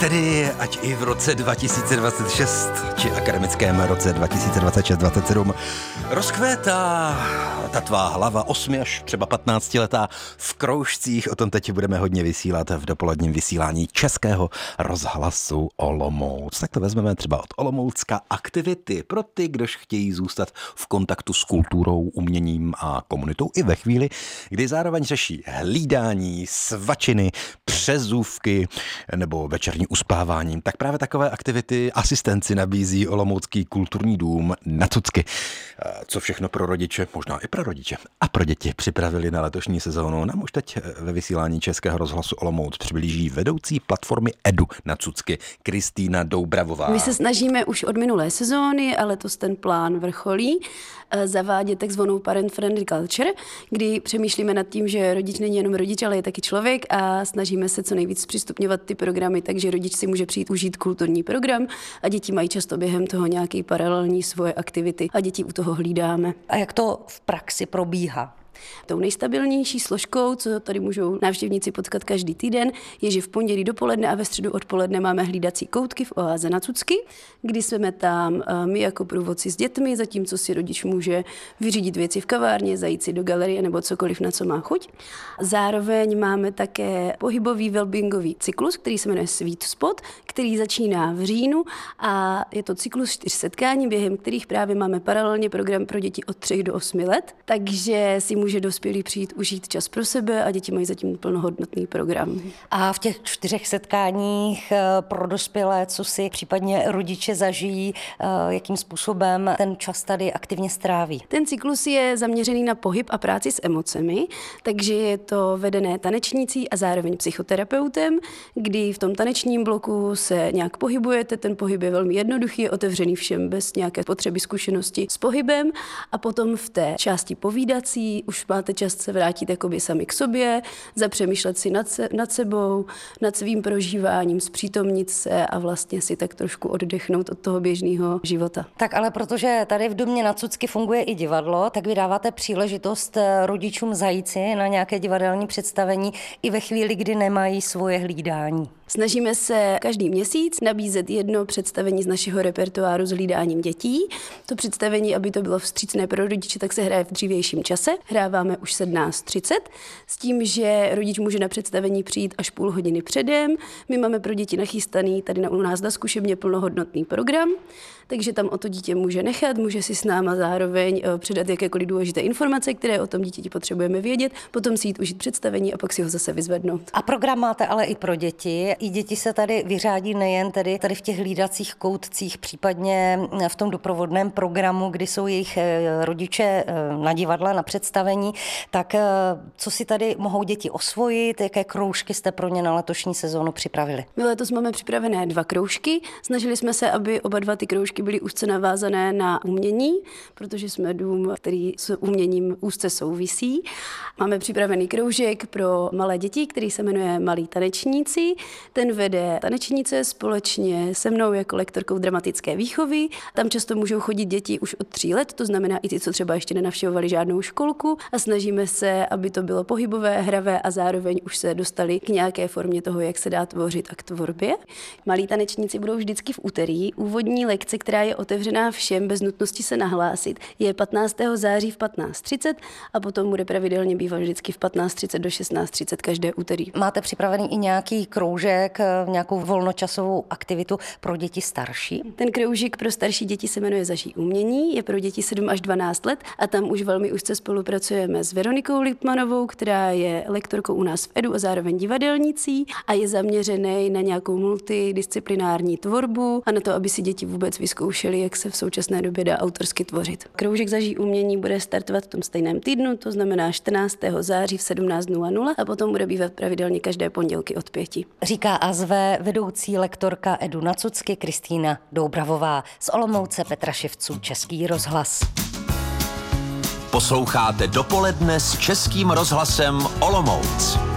tedy, ať i v roce 2026, či akademickém roce 2026-27, rozkvétá ta tvá hlava 8 až třeba 15 letá v kroužcích. O tom teď budeme hodně vysílat v dopoledním vysílání Českého rozhlasu Olomouc. Tak to vezmeme třeba od Olomoucka aktivity pro ty, kdož chtějí zůstat v kontaktu s kulturou, uměním a komunitou i ve chvíli, kdy zároveň řeší hlídání, svačiny, přezůvky nebo večerní uspávání. Tak právě takové aktivity asistenci nabízí Olomoucký kulturní dům Na Cucky. Co všechno pro rodiče, možná i pro rodiče a pro děti připravili na letošní sezónu. Nám už teď ve vysílání Českého rozhlasu Olomouc přiblíží vedoucí platformy Edu Na Cucky Kristýna Doubravová. My se snažíme už od minulé sezóny, ale letos ten plán vrcholí, zavádět takzvanou parent-friendly culture, kdy přemýšlíme nad tím, že rodič není jenom rodič, ale je taky člověk a snažíme se co nejvíc zpřístupňovat ty programy, takže rodič si může přijít užít kulturní program a děti mají často během toho nějaký paralelní svoje aktivity a děti u toho hlídáme. A jak to v praxi probíhá? Tou nejstabilnější složkou, co tady můžou návštěvníci potkat každý týden, je, že v pondělí dopoledne a ve středu odpoledne máme hlídací koutky v oáze Na Cucky, kdy jsme tam my jako průvodci s dětmi, zatímco si rodič může vyřídit věci v kavárně, zajít si do galerie nebo cokoliv, na co má chuť. Zároveň máme také pohybový wellbeingový cyklus, který se jmenuje Sweet Spot, který začíná v říjnu a je to cyklus 4 setkání, během kterých právě máme paralelně program pro děti od 3 do 8 let, takže si může dospělý přijít užít čas pro sebe a děti mají zatím plnohodnotný program. A v těch 4 setkáních pro dospělé, co si případně rodiče zažijí, jakým způsobem ten čas tady aktivně stráví? Ten cyklus je zaměřený na pohyb a práci s emocemi, takže je to vedené tanečnící a zároveň psychoterapeutem, kdy v tom tanečním bloku se nějak pohybujete, ten pohyb je velmi jednoduchý, je otevřený všem bez nějaké potřeby zkušenosti s pohybem a potom v té části povídací už máte čas se vrátit jakoby sami k sobě, zapřemýšlet si nad sebou, nad svým prožíváním, zpřítomnit se a vlastně si tak trošku oddechnout od toho běžného života. Tak ale protože tady v domě Na Cucky funguje i divadlo, tak vy dáváte příležitost rodičům zajít si na nějaké divadelní představení i ve chvíli, kdy nemají svoje hlídání. Snažíme se každý měsíc nabízet jedno představení z našeho repertoáru s hlídáním dětí. To představení, aby to bylo vstřícné pro rodiče, tak se hraje v dřívějším čase. Hráváme už 17:30 s tím, že rodič může na představení přijít až půl hodiny předem. My máme pro děti nachystaný tady u nás na zkušebně plnohodnotný program, takže tam o to dítě může nechat, může si s náma zároveň předat jakékoliv důležité informace, které o tom dítěti potřebujeme vědět, potom si jít užít představení a pak si ho zase vyzvednout. A program máte ale i pro děti. I děti se tady vyřádí nejen tady v těch hlídacích koutcích, případně v tom doprovodném programu, kdy jsou jejich rodiče na divadle, na představení. Tak co si tady mohou děti osvojit, jaké kroužky jste pro ně na letošní sezónu připravili? My letos máme připravené 2 kroužky. Snažili jsme se, aby oba 2 ty kroužky byly úzce navázané na umění, protože jsme dům, který s uměním úzce souvisí. Máme připravený kroužek pro malé děti, který se jmenuje Malí tanečníci. Ten vede tanečnice společně se mnou jako lektorkou dramatické výchovy. Tam často můžou chodit děti už od 3 let, to znamená i ty, co třeba ještě nenavštěvovali žádnou školku a snažíme se, aby to bylo pohybové, hravé a zároveň už se dostali k nějaké formě toho, jak se dá tvořit a k tvorbě. Malí tanečníci budou vždycky v úterý. Úvodní lekce, která je otevřená všem bez nutnosti se nahlásit, je 15. září v 15:30 a potom bude pravidelně bývat vždycky v 15:30 do 16:30 každé úterý. Máte připravený i nějaký kroužek, nějakou volnočasovou aktivitu pro děti starší? Ten kroužek pro starší děti se jmenuje Zažij umění, je pro děti 7 až 12 let a tam už velmi úzce spolupracujeme s Veronikou Lipmanovou, která je lektorkou u nás v Edu a zároveň divadelnicí a je zaměřený na nějakou multidisciplinární tvorbu a na to, aby si děti vůbec vyzkoušeli, jak se v současné době dá autorsky tvořit. Kroužek Zažij umění bude startovat v tom stejném týdnu, to znamená 14. září v 17:00 a potom bude bývat pravidelně každé pondělky od 5. Říká a zve vedoucí lektorka Edu Na Cucky Kristýna Doubravová. Z Olomouce Petra Ševců, Český rozhlas. Posloucháte Dopoledne s Českým rozhlasem Olomouc.